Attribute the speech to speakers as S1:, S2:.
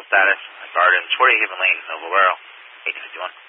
S1: status. Gardens, 48 Haven Lane, Noble Borough, 1851.